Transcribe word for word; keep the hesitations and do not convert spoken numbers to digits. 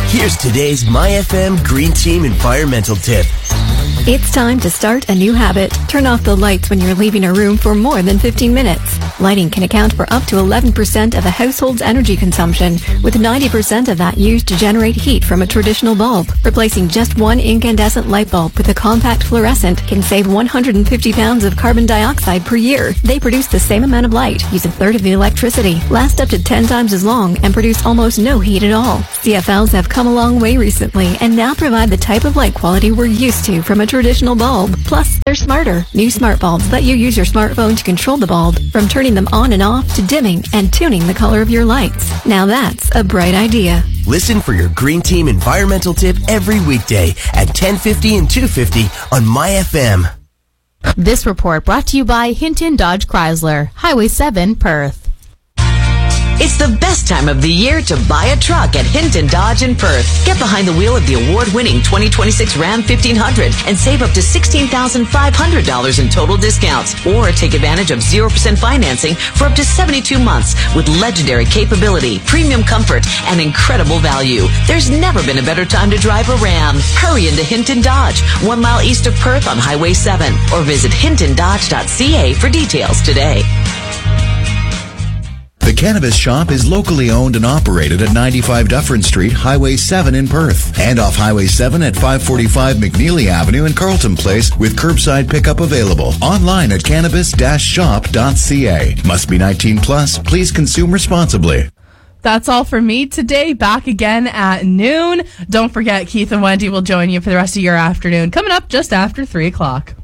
Here's today's My F M Green Team environmental tip. It's time to start a new habit. Turn off the lights when you're leaving a room for more than fifteen minutes. Lighting can account for up to eleven percent of a household's energy consumption, with ninety percent of that used to generate heat from a traditional bulb. Replacing just one incandescent light bulb with a compact fluorescent can save one hundred fifty pounds of carbon dioxide per year. They produce the same amount of light, use a third of the electricity, last up to ten times as long, and produce almost no heat at all. C F Ls have come a long way recently and now provide the type of light quality we're used to from a traditional bulb. Plus, they're smarter. New smart bulbs let you use your smartphone to control the bulb, from turning them on and off to dimming and tuning the color of your lights. Now that's a bright idea. Listen for your Green Team environmental tip every weekday at ten fifty and two fifty on My F M. This report brought to you by Hinton Dodge Chrysler, Highway seven, Perth. It's the best time of the year to buy a truck at Hinton Dodge in Perth. Get behind the wheel of the award-winning twenty twenty-six Ram fifteen hundred and save up to sixteen thousand five hundred dollars in total discounts. Or take advantage of zero percent financing for up to seventy-two months with legendary capability, premium comfort, and incredible value. There's never been a better time to drive a Ram. Hurry into Hinton Dodge, one mile east of Perth on Highway seven, or visit hinton dodge dot c a for details today. The Cannabis Shop is locally owned and operated at ninety-five Dufferin Street, Highway seven in Perth, and off Highway seven at five forty-five McNeely Avenue in Carlton Place, with curbside pickup available. Online at cannabis dash shop dot c a. Must be nineteen plus. Please consume responsibly. That's all for me today. Back again at noon. Don't forget, Keith and Wendy will join you for the rest of your afternoon, coming up just after three o'clock.